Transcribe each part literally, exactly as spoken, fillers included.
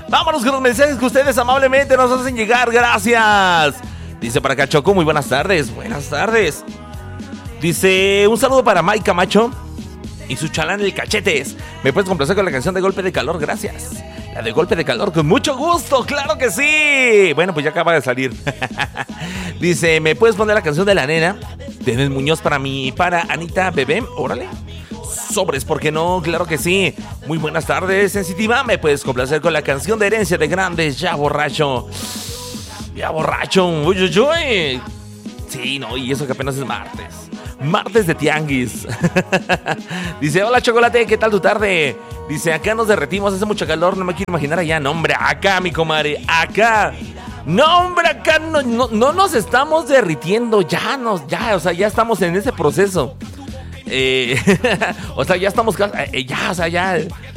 Vámonos con los mensajes que ustedes amablemente nos hacen llegar. Gracias. Dice para acá Choco, muy buenas tardes. Buenas tardes. Dice, un saludo para Mike Camacho y su chalán el Cachetes. ¿Me puedes complacer con la canción de Golpe de Calor? Gracias. La de Golpe de Calor, con mucho gusto, claro que sí. Bueno, pues ya acaba de salir. Dice, ¿me puedes poner la canción de La Nena? ¿Tienes Muñoz para mí, para Anita Bebé? Órale. Sobres, ¿por qué no? Claro que sí. Muy buenas tardes, Sensitiva. ¿Me puedes complacer con la canción de Herencia de Grandes? Ya borracho. Ya borracho. Uy, uy, uy. Sí, no, y eso que apenas es martes. Martes de tianguis. Dice, hola Chocolate, ¿qué tal tu tarde? Dice, acá nos derretimos, hace mucho calor, no me quiero imaginar allá. No, hombre, acá, mi comadre, acá. No, hombre, acá no, no, no nos estamos derritiendo. Ya nos, ya, o sea, ya estamos en ese proceso. Eh, o sea, ya estamos, eh, ya, o sea, ya.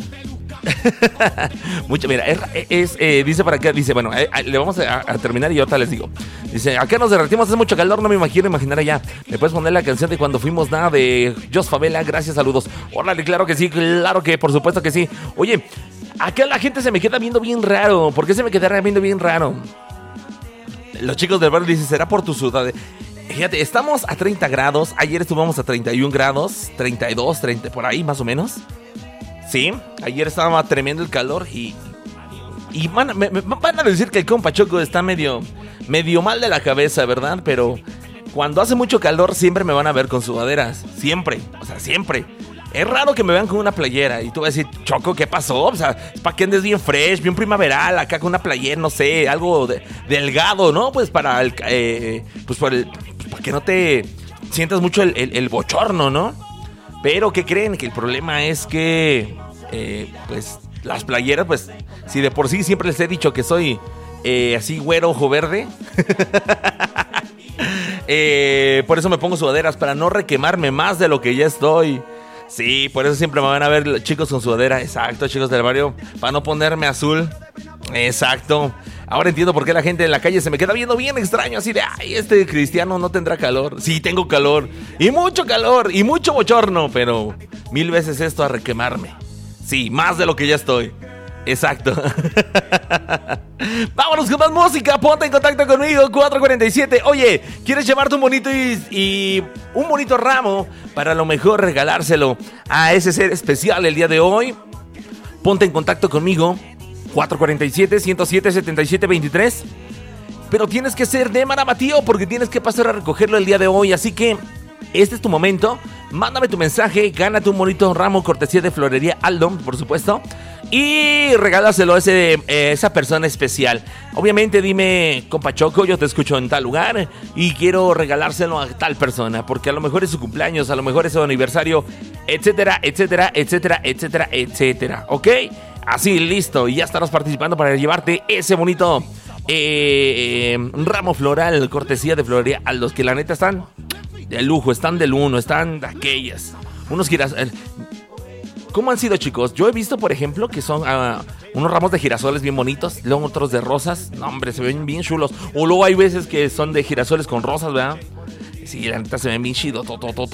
Mucho, mira, es, es eh, dice para acá, dice, bueno, eh, le vamos a, a terminar y ahorita les digo. Dice, acá nos derretimos, hace mucho calor, no me imagino imaginar allá. ¿Me puedes poner la canción de Cuando Fuimos Nada de Jos Favela? Gracias, saludos. Órale, claro que sí, claro que, por supuesto que sí. Oye, acá la gente se me queda viendo bien raro. ¿Por qué se me queda viendo bien raro? Los chicos del barrio dicen, ¿será por tu sudad? Fíjate, estamos a treinta grados. Ayer estuvimos a treinta y un grados, treinta y dos, treinta, por ahí más o menos. Sí, ayer estaba tremendo el calor y... Y van, me, me van a decir que el compa Choco está medio, medio mal de la cabeza, ¿verdad? Pero cuando hace mucho calor siempre me van a ver con sudaderas. Siempre, o sea, siempre. Es raro que me vean con una playera. Y tú vas a decir, Choco, ¿qué pasó? O sea, es para que andes bien fresh, bien primaveral, acá con una playera, no sé, algo de, delgado, ¿no? Pues para el... Eh, pues para, el, pues para que no te sientas mucho el, el, el bochorno, ¿no? Pero, ¿qué creen? Que el problema es que... Eh, pues las playeras, pues si de por sí siempre les he dicho que soy eh, así güero, ojo verde. eh, por eso me pongo sudaderas, para no requemarme más de lo que ya estoy. Sí, por eso siempre me van a ver chicos con sudadera. Exacto, chicos del barrio, para no ponerme azul. Exacto. Ahora entiendo por qué la gente en la calle se me queda viendo bien extraño, así de, ay, este cristiano no tendrá calor. Sí, tengo calor, y mucho calor, y mucho bochorno, pero mil veces esto a requemarme. Sí, más de lo que ya estoy. Exacto. Vámonos con más música. Ponte en contacto conmigo, cuatro cuarenta y siete. Oye, ¿quieres llevarte un bonito y, y un bonito ramo para a lo mejor regalárselo a ese ser especial el día de hoy? Ponte en contacto conmigo, cuatro cuarenta y siete, ciento siete, setenta y siete veintitrés. Pero tienes que ser de Marabatío porque tienes que pasar a recogerlo el día de hoy. Así que este es tu momento. Mándame tu mensaje, gánate un bonito ramo cortesía de Florería Aldo, por supuesto, y regálaselo a ese, eh, esa persona especial. Obviamente dime, compa Choco, yo te escucho en tal lugar y quiero regalárselo a tal persona, porque a lo mejor es su cumpleaños, a lo mejor es su aniversario, etcétera, etcétera, etcétera, etcétera, etcétera, ¿ok? Así, listo, y ya estarás participando para llevarte ese bonito eh, eh, ramo floral cortesía de Florería Aldo, que la neta están... de lujo, están del uno, están de aquellas. Unos girasoles. ¿Cómo han sido, chicos? Yo he visto, por ejemplo, que son uh, unos ramos de girasoles bien bonitos, luego otros de rosas. No, hombre, se ven bien chulos. O luego hay veces que son de girasoles con rosas, ¿verdad? Sí, la neta se ven bien chidos.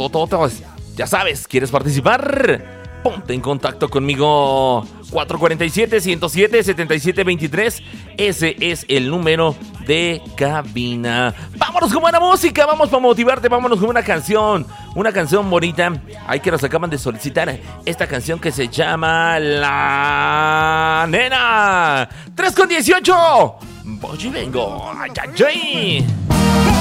Ya sabes, ¿quieres participar? Ponte en contacto conmigo, cuatro cuarenta y siete, ciento siete, setenta y siete veintitrés. Ese es el número de cabina. Vámonos con buena música, vamos para motivarte. Vámonos con una canción, una canción bonita. Hay que nos acaban de solicitar esta canción que se llama La Nena. tres con dieciocho. Voy y vengo. Ay, ay, ay.